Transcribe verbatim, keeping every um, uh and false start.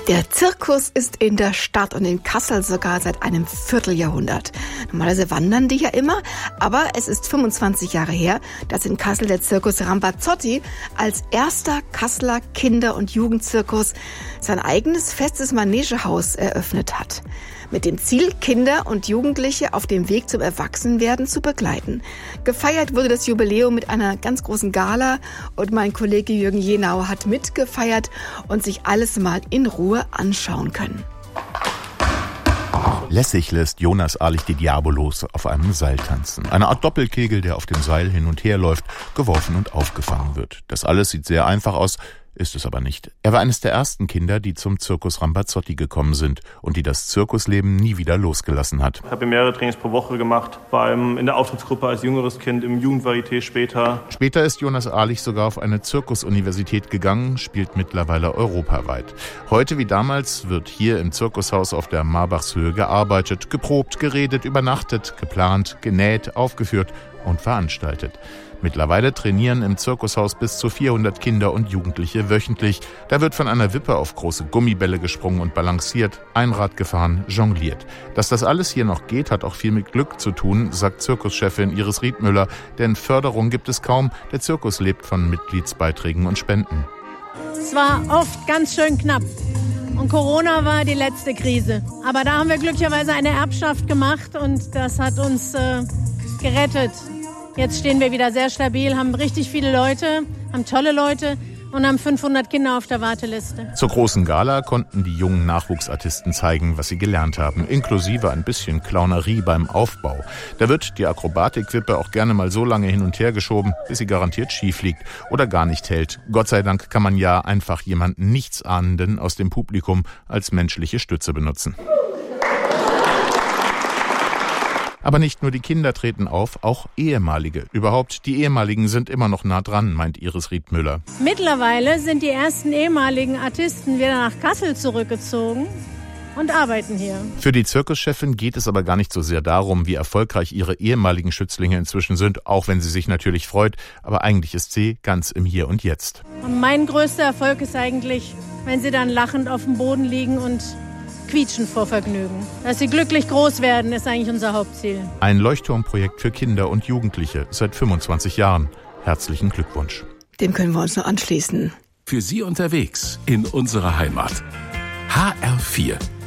Der Zirkus ist in der Stadt und in Kassel sogar seit einem Vierteljahrhundert. Normalerweise wandern die ja immer, aber es ist fünfundzwanzig Jahre her, dass in Kassel der Zirkus Ramazzotti als erster Kasseler Kinder- und Jugendzirkus sein eigenes festes Manegehaus eröffnet hat. Mit dem Ziel, Kinder und Jugendliche auf dem Weg zum Erwachsenwerden zu begleiten. Gefeiert wurde das Jubiläum mit einer ganz großen Gala und mein Kollege Jürgen Jenauer hat mitgefeiert und sich alles mal in Ruhe anschauen können. Lässig lässt Jonas Ahlich die Diabolos auf einem Seil tanzen. Eine Art Doppelkegel, der auf dem Seil hin und her läuft, geworfen und aufgefangen wird. Das alles sieht sehr einfach aus, ist es aber nicht. Er war eines der ersten Kinder, die zum Zirkus Ramazzotti gekommen sind und die das Zirkusleben nie wieder losgelassen hat. Ich habe mehrere Trainings pro Woche gemacht, vor allem in der Auftrittsgruppe als jüngeres Kind, im Jugendvarieté später. Später ist Jonas Ahlich sogar auf eine Zirkusuniversität gegangen, spielt mittlerweile europaweit. Heute wie damals wird hier im Zirkushaus auf der Marbachshöhe gearbeitet, geprobt, geredet, übernachtet, geplant, genäht, aufgeführt und veranstaltet. Mittlerweile trainieren im Zirkushaus bis zu vierhundert Kinder und Jugendliche wöchentlich. Da wird von einer Wippe auf große Gummibälle gesprungen und balanciert, Einrad gefahren, jongliert. Dass das alles hier noch geht, hat auch viel mit Glück zu tun, sagt Zirkuschefin Iris Riedmüller. Denn Förderung gibt es kaum. Der Zirkus lebt von Mitgliedsbeiträgen und Spenden. Es war oft ganz schön knapp. Und Corona war die letzte Krise. Aber da haben wir glücklicherweise eine Erbschaft gemacht und das hat uns äh, gerettet. Jetzt stehen wir wieder sehr stabil, haben richtig viele Leute, haben tolle Leute und haben fünfhundert Kinder auf der Warteliste. Zur großen Gala konnten die jungen Nachwuchsartisten zeigen, was sie gelernt haben, inklusive ein bisschen Clownerie beim Aufbau. Da wird die Akrobatikwippe auch gerne mal so lange hin und her geschoben, bis sie garantiert schief liegt oder gar nicht hält. Gott sei Dank kann man ja einfach jemanden Nichtsahnenden aus dem Publikum als menschliche Stütze benutzen. Aber nicht nur die Kinder treten auf, auch ehemalige. Überhaupt, die ehemaligen sind immer noch nah dran, meint Iris Riedmüller. Mittlerweile sind die ersten ehemaligen Artisten wieder nach Kassel zurückgezogen und arbeiten hier. Für die Zirkuschefin geht es aber gar nicht so sehr darum, wie erfolgreich ihre ehemaligen Schützlinge inzwischen sind, auch wenn sie sich natürlich freut. Aber eigentlich ist sie ganz im Hier und Jetzt. Und mein größter Erfolg ist eigentlich, wenn sie dann lachend auf dem Boden liegen und quietschen vor Vergnügen. Dass sie glücklich groß werden, ist eigentlich unser Hauptziel. Ein Leuchtturmprojekt für Kinder und Jugendliche seit fünfundzwanzig Jahren. Herzlichen Glückwunsch. Dem können wir uns nur anschließen. Für Sie unterwegs in unserer Heimat. H R vier